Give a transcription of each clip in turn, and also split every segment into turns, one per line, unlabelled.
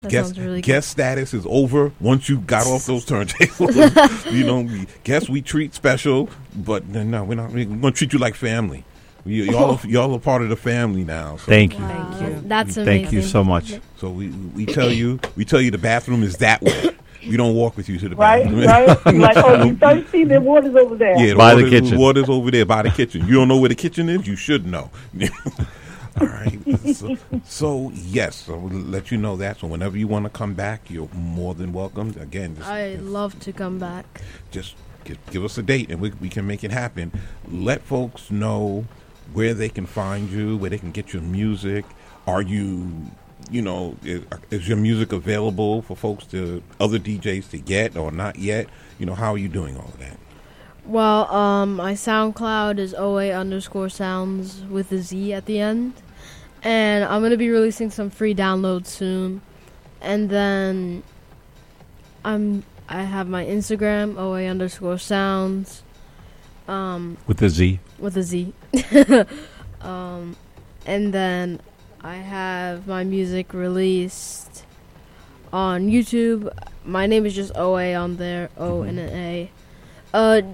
That
guest
sounds really
guest status is over once you got off those turntables. You know, guess we treat special, but no, we're not. We're gonna treat you like family. Y'all are part of the family now. So.
Thank you.
Wow,
Thank you.
That's amazing.
Thank you so much.
So we tell you the bathroom is that way. We don't walk with you to the
Right,
bathroom.
right. Like, oh, you thirsty? The water's over there.
Yeah,
By the kitchen.
Water's over there by the kitchen. You don't know where the kitchen is? You should know. All right. So yes, so we'll let you know that. So whenever you want to come back, you're more than welcome. Again,
I love to come back.
just give us a date and we can make it happen. Let folks know where they can find you, where they can get your music. Are you, is your music available for folks other DJs to get or not yet? How are you doing all of that?
Well, my SoundCloud is OA_sounds with a Z at the end. And I'm going to be releasing some free downloads soon. And then I have my Instagram, OA_sounds.
With a Z.
With a Z. And then I have my music released on YouTube. My name is just OA on there, O and an A.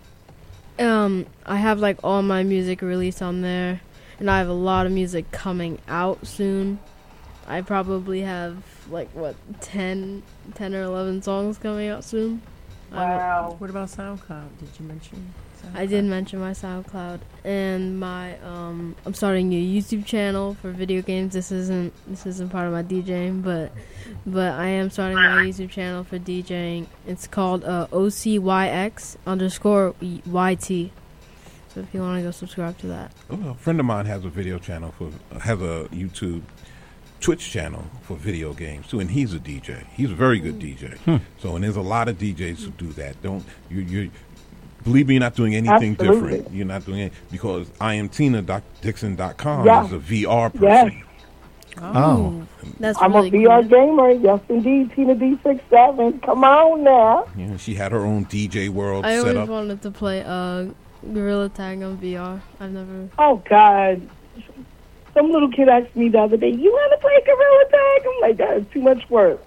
I have like all my music released on there, and I have a lot of music coming out soon. I probably have like 10 or 11 songs coming out soon.
Wow.
What about SoundCloud? Did you mention SoundCloud?
I did mention my SoundCloud and my I'm starting a YouTube channel for video games. This isn't part of my DJing, but I am starting my YouTube channel for DJing. It's called OCYX_YT. So if you want to go subscribe to that.
A friend of mine has a video channel has a YouTube Twitch channel for video games too, and he's a DJ. He's a very good DJ. So, and there's a lot of DJs who do that. Don't you believe me? You're not doing anything
Absolutely.
different. You're not doing it because IamTina.Dixon.com
Yeah.
is a VR person.
Yes.
Oh.
That's
I'm
really
a VR
cool.
gamer. Yes, indeed. Tina D67. Come on now.
She had her own DJ world
I
set
always
up.
wanted to play Gorilla Tag on VR. I've never.
Oh, God. Some little kid asked me the other day, you want to play Gorilla Tag? I'm like, that is too much work.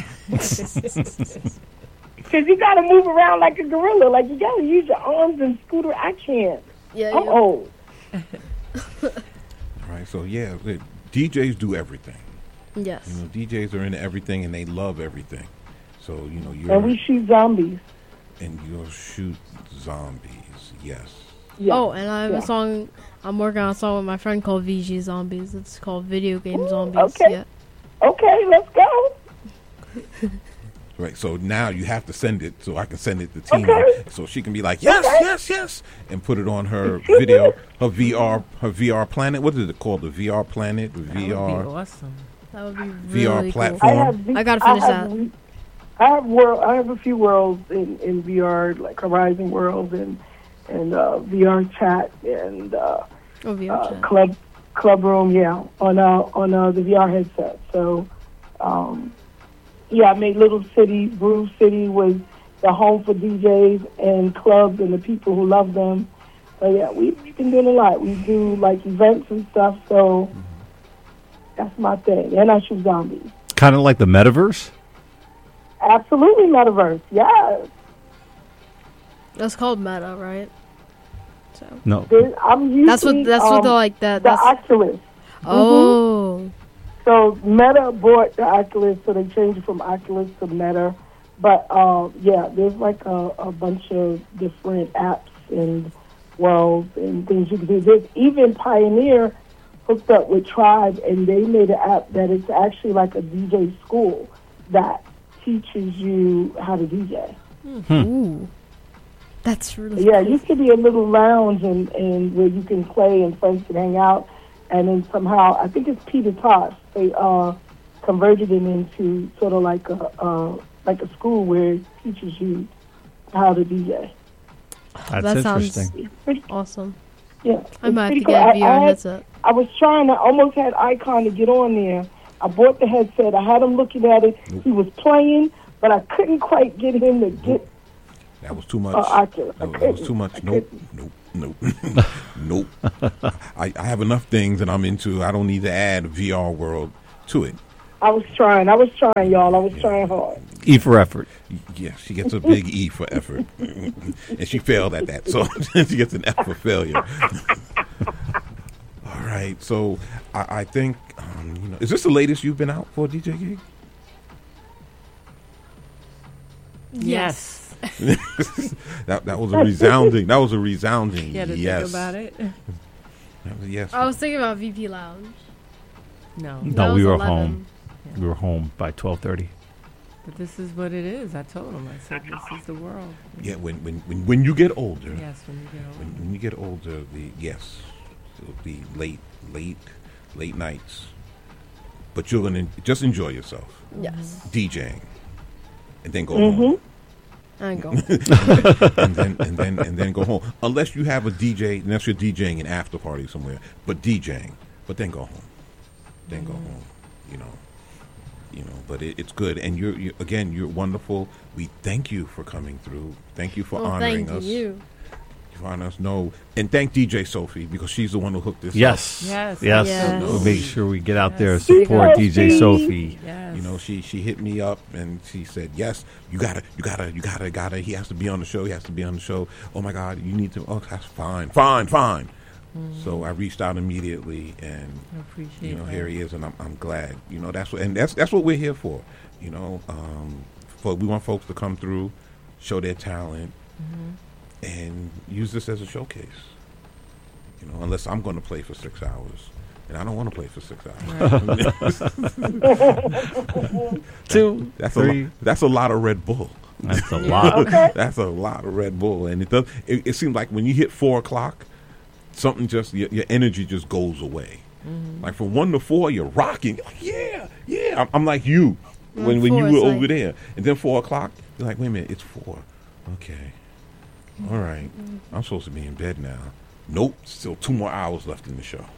Because you got to move around like a gorilla. Like, you got to use your arms and scooter. I can't.
Yeah,
I'm old.
All right, so yeah, DJs do everything.
Yes.
DJs are into everything and they love everything. So you're
And we shoot zombies.
and you'll shoot zombies. Yes.
Yeah.
Oh, and I have
Yeah.
a song. I'm working on a song with my friend called VG Zombies. It's called Video Game
Ooh,
Zombies.
okay.
Yeah.
Okay, let's go.
Right. So now you have to send it so I can send it to Tina
Okay.
so she can be like, yes,
Okay.
yes, yes, and put it on her video, her VR planet. What is it called? The VR planet, the
That would be
VR
awesome.
That would be
VR
really
platform.
I gotta finish that.
I have a few worlds in VR, like Horizon Worlds and VR Chat and
cool. Oh, VR chat.
Club Room, yeah, on the VR headset. So, I made Little City. Groove City was the home for DJs and clubs and the people who love them. So yeah, we've been doing a lot. We do like events and stuff. So that's my thing. And I shoot zombies.
Kind of like the metaverse?
Absolutely, metaverse. Yes.
That's called Meta, right? So.
No.
I'm using
That's what the like that.
the
That's
Oculus.
oh.
So Meta bought the Oculus, so they changed it from Oculus to Meta. But there's like a bunch of different apps and worlds and things you can do. There's even Pioneer hooked up with Tribe, and they made an app that is actually like a DJ school that teaches you how to DJ.
Ooh. That's really
Yeah,
cool.
it used to be a little lounge and where you can play and friends can hang out. And then somehow, I think it's Peter Tosh, they converted it into sort of like a school where it teaches you how to DJ.
That's
that sounds
interesting.
It's pretty,
awesome.
yeah,
I might have to
it's pretty
get a
cool.
VR headset.
I was trying to, almost had Icon to get on there. I bought the headset. I had him looking at it.
Nope.
He was playing, but I couldn't quite get him to get
That was too much.
Oculus.
That was too much. Nope. Nope. I have enough things that I'm into. I don't need to add a VR world to it.
I was trying, y'all. I was trying hard.
E for effort.
Yeah, she gets a big E for effort, and she failed at that, so she gets an F for failure. All right, so I think is this the latest you've been out for a DJ gig?
Yes.
that was a resounding. That was a resounding
You had to
yes.
think about it.
Yes.
I was thinking about VP Lounge.
No.
That
No, we
was
were
11.
home. We were home by 12:30.
But this is what it is. I told him. I said, this is the world.
Yeah. When you get older.
Yes, when you get older.
When you get older, it'll be late nights, but you're gonna just enjoy yourself
Yes.
DJing, and then go home,
I ain't go.
and then go home. Unless you have a DJ, unless you're DJing an after party somewhere, but DJing, but then go home, But it's good, and you're wonderful. We thank you for coming through. Thank you for honoring
thank
us.
you.
On us, no, and thank DJ Sophie because she's the one who hooked this up.
Yes.
Yes.
Yes.
We'll make sure we get out there and
Yes.
support DJ Sophie.
Yes.
She hit me up and she said, yes, you gotta. He has to be on the show. Oh my God, you need to. Oh, that's fine. So I reached out immediately, and
I appreciate that.
here he is, and I'm glad. That's what we're here for. We want folks to come through, show their talent, and use this as a showcase. Unless I'm going to play for 6 hours. And I don't want to play for 6 hours.
2,
That's
3.
That's a lot of Red Bull.
That's a lot.
Okay.
That's a lot of Red Bull, and it seems like when you hit 4 o'clock, something just your energy just goes away. Like from 1 to 4, you're rocking. Like, yeah. I'm like you when you
4
were
is
over
like-
there, and then 4 o'clock, you're like, wait a minute, it's 4. Okay, all right. I'm supposed to be in bed now. Nope, still 2 more hours left in the show.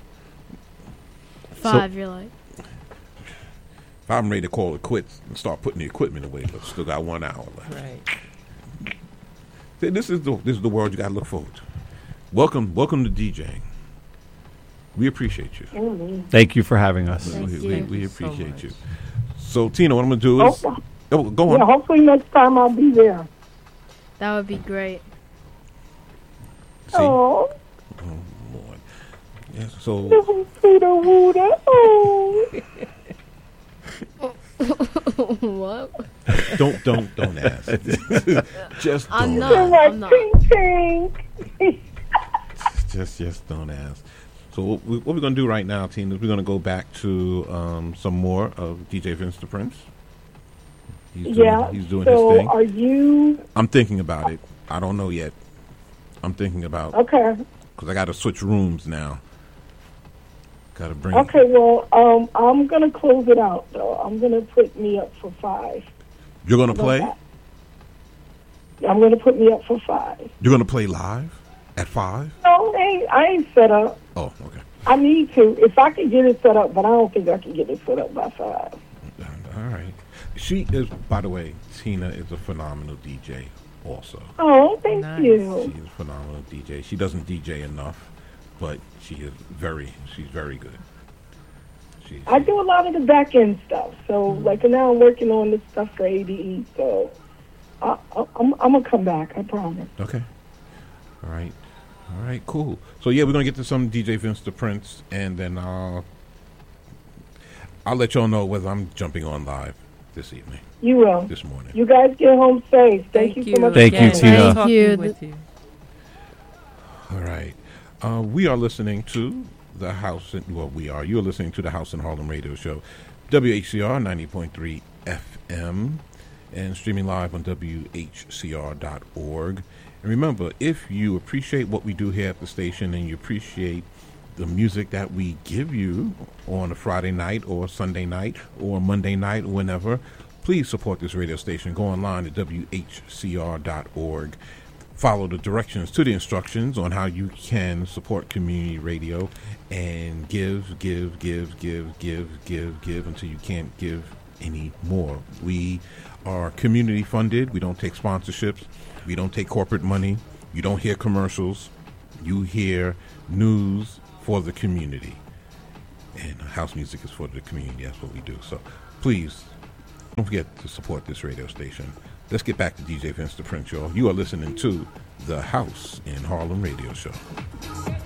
5, you're like.
If I'm ready to call it quits and start putting the equipment away, but still got 1 hour left.
Right.
See, this is the world you got to look forward to. Welcome to DJing. We appreciate you.
Thank you for having us.
Thank
We
you.
so
appreciate
much.
you. So, Tina, what I'm going to do is... Oh, go on.
Yeah, hopefully next time I'll be there.
That would be great.
See?
Oh,
Lord. Yes, so...
Peter Wooder. Oh.
What?
Don't ask. Just don't
I'm
ask.
not.
Like
I'm not.
tink, tink.
Just don't ask. So what we're going to do right now, Tina, is we're going to go back to some more of DJ Vince the Prince. He's doing
so
his thing.
are you
I'm thinking about it. I don't know yet. I'm thinking about...
okay?
Because I got to switch rooms now. Got to bring...
Okay, well, I'm gonna close it out though. I'm gonna put me up for 5.
You're going to play?
I'm gonna put me up for 5.
You're going to play live at 5?
No, I ain't set up.
Oh, okay.
I need to. If I can get it set up, but I don't think I can get it set up by 5.
All right. She is, by the way, Tina is a phenomenal DJ also.
Oh, thank
Nice.
you.
She's a phenomenal DJ. She doesn't DJ enough, but she's very good.
I do a lot of the back end stuff. So, like now, I'm working on this stuff for ADE. So, I'm gonna come back. I promise.
Okay. All right, cool. So yeah, we're gonna get to some DJ Vince the Prince, and then I'll let y'all know whether I'm jumping on live this evening,
You will.
this morning.
You guys get home safe. Thank you so much.
Thank you,
again.
Tina.
Nice
Thank
talking
you.
with you.
All right. We are listening to the House. You're listening to the House in Harlem radio show, WHCR 90.3 FM, and streaming live on WHCR.org. And remember, if you appreciate what we do here at the station and you appreciate the music that we give you on a Friday night or Sunday night or Monday night or whenever, please support this radio station. Go online to WHCR.org. Follow the directions to the instructions on how you can support community radio and give until you can't give any more. We are community funded. We don't take sponsorships. We don't take corporate money. You don't hear commercials. You hear news for the community. And house music is for the community. That's what we do. So please please don't forget to support this radio station. Let's get back to DJ Vince the Prince, y'all. You are listening to the House in Harlem radio show.